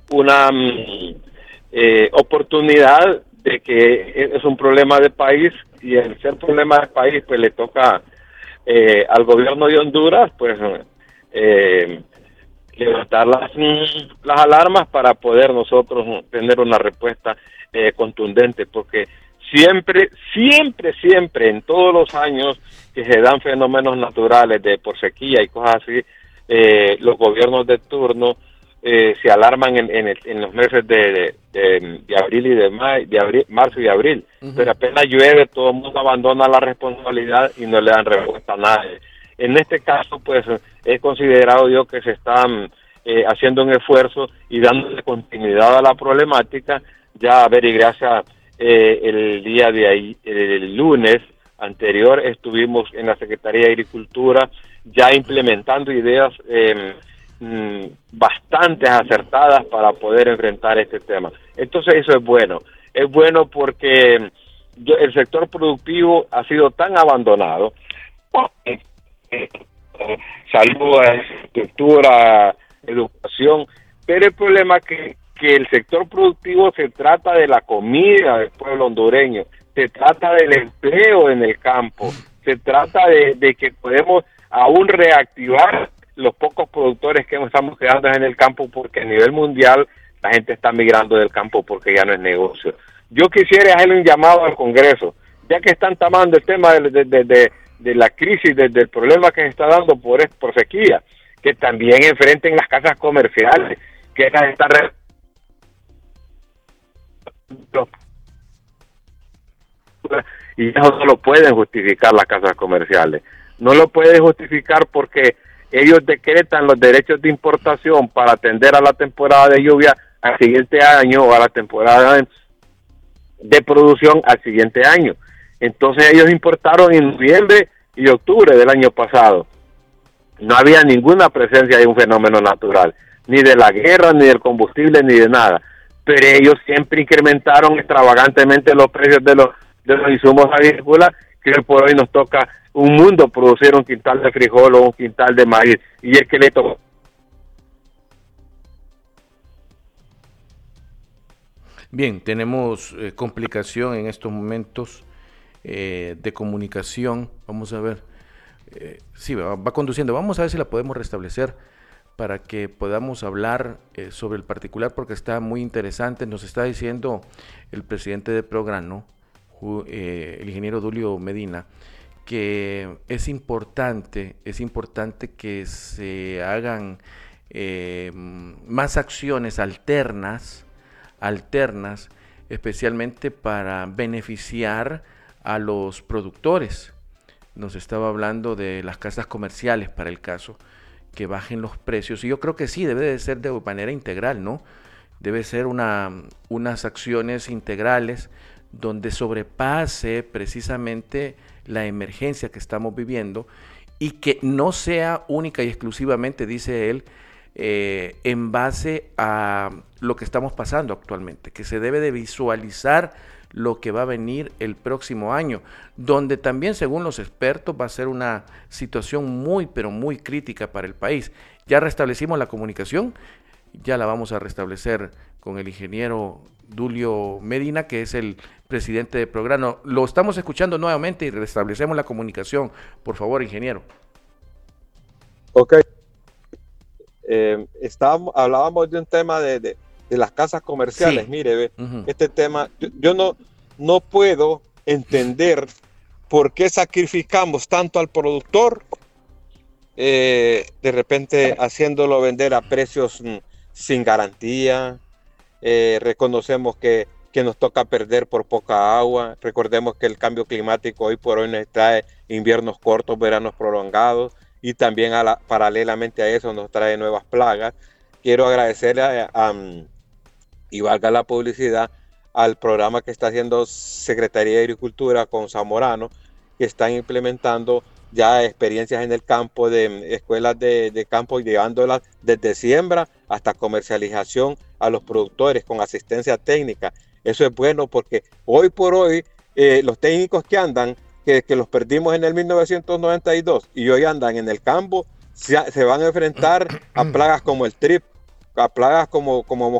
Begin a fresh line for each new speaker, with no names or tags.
una oportunidad de que es un problema de país, y el ser problema de país pues le toca al gobierno de Honduras pues levantar las alarmas para poder nosotros tener una respuesta contundente, porque siempre, en todos los años que se dan fenómenos naturales de por sequía y cosas así, los gobiernos de turno se alarman en los meses de abril y marzo y abril, pero apenas llueve todo el mundo abandona la responsabilidad y no le dan respuesta a nadie. En este caso, pues, he considerado yo que se están haciendo un esfuerzo y dándole continuidad a la problemática. Ya averiguaste, el día de ahí, el lunes anterior, estuvimos en la Secretaría de Agricultura ya implementando ideas bastante acertadas para poder enfrentar este tema. Entonces eso es bueno porque el sector productivo ha sido tan abandonado. Salud, infraestructura, educación, pero el problema es que el sector productivo se trata de la comida del pueblo hondureño, se trata del empleo en el campo, se trata de que podemos aún reactivar los pocos productores que estamos quedando en el campo, porque a nivel mundial la gente está migrando del campo porque ya no es negocio. Yo quisiera hacerle un llamado al Congreso, ya que están tomando el tema de la crisis, del problema que se está dando por sequía, que también enfrenten las casas comerciales, que las están y eso no lo pueden justificar las casas comerciales. No lo pueden justificar porque ellos decretan los derechos de importación para atender a la temporada de lluvia al siguiente año o a la temporada de producción al siguiente año. Entonces ellos importaron en noviembre y octubre del año pasado. No había ninguna presencia de un fenómeno natural, ni de la guerra, ni del combustible, ni de nada. Pero ellos siempre incrementaron extravagantemente los precios de los insumos agrícolas, que hoy por hoy nos toca un mundo producir un quintal de frijol o un quintal de maíz, y es que le tocó.
Bien, tenemos complicación en estos momentos de comunicación. Vamos a ver. Sí, va conduciendo. Vamos a ver si la podemos restablecer para que podamos hablar sobre el particular, porque está muy interesante. Nos está diciendo el presidente de Prograno, el ingeniero Dulio Medina, que es importante que se hagan más acciones alternas, especialmente para beneficiar a los productores. Nos estaba hablando de las casas comerciales para el caso, que bajen los precios, y yo creo que sí, debe de ser de manera integral, ¿no? Debe ser unas acciones integrales donde sobrepase precisamente la emergencia que estamos viviendo, y que no sea única y exclusivamente, dice él, en base a lo que estamos pasando actualmente, que se debe de visualizar lo que va a venir el próximo año, donde también, según los expertos, va a ser una situación muy, pero muy crítica para el país. Ya restablecimos la comunicación, ya la vamos a restablecer con el ingeniero Dulio Medina, que es el presidente de Prograno. Lo estamos escuchando nuevamente y restablecemos la comunicación. Por favor, ingeniero.
Ok. Hablábamos de un tema de las casas comerciales.
Sí.
Mire, este tema, yo no puedo entender por qué sacrificamos tanto al productor, de repente haciéndolo vender a precios sin garantía. Reconocemos que nos toca perder por poca agua. Recordemos que el cambio climático hoy por hoy nos trae inviernos cortos, veranos prolongados, y también paralelamente a eso nos trae nuevas plagas. Quiero agradecerle y valga la publicidad, al programa que está haciendo Secretaría de Agricultura con Zamorano, que están implementando ya experiencias en el campo, de escuelas de campo, llevándolas desde siembra hasta comercialización a los productores con asistencia técnica. Eso es bueno porque hoy por hoy los técnicos que andan, que los perdimos en el 1992 y hoy andan en el campo, se van a enfrentar a plagas como el trip, a plagas como